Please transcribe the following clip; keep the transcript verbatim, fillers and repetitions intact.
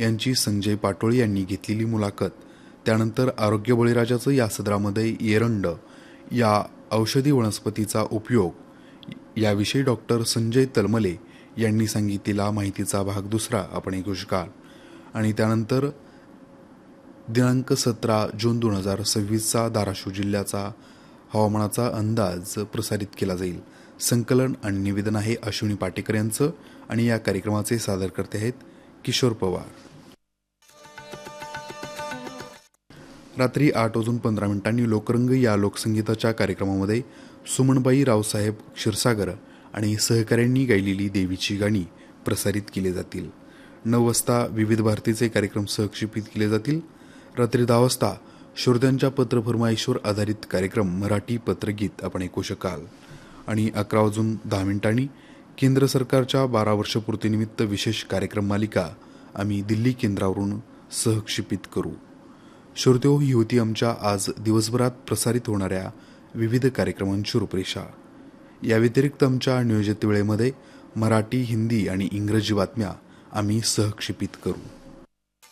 यांची संजय पाटोळे यांनी घेतलेली मुलाखत, त्यानंतर आरोग्य बळीराजाचं या सदरामध्ये एरंड या औषधी वनस्पतीचा उपयोग याविषयी डॉक्टर संजय तलमले यांनी सांगितलेला माहितीचा भाग दुसरा आपण ऐकू शकाल. आणि त्यानंतर दिनांक सतरा जून दोन हजार सव्वीसचा धाराशिव जिल्ह्याचा हवामानाचा अंदाज प्रसारित केला जाईल. संकलन आणि निवेदन आहे अश्विनी पाटेकर यांचं आणि या कार्यक्रमाचे सादरकर्ते आहेत किशोर पवार. रात्री आठ वाजून पंधरा मिनिटांनी लोकरंग या लोकसंगीताच्या कार्यक्रमामध्ये सुमनबाई रावसाहेब क्षीरसागर आणि सहकाऱ्यांनी गायलेली देवीची गाणी प्रसारित केली जातील. नऊ वाजता विविध भारतीचे कार्यक्रम सहक्षेपित केले जातील. रात्री दहा वाजता श्रोत्यांच्या पत्र फरमाईशवर आधारित कार्यक्रम मराठी पत्रगीत आपण ऐकू शकाल. आणि अकरा वाजून दहा मिनिटांनी केंद्र सरकारच्या बारा वर्षपूर्तीनिमित्त विशेष कार्यक्रम मालिका आम्ही दिल्ली केंद्रावरून सहक्षेपित करू. श्रोत्यो, ही होती आमच्या आज दिवसभरात प्रसारित होणाऱ्या विविध कार्यक्रमांची रूपरेषा. या व्यतिरिक्त आमच्या नियोजित वेळेमध्ये मराठी, हिंदी आणि इंग्रजी बातम्या आम्ही सहक्षेपित करू.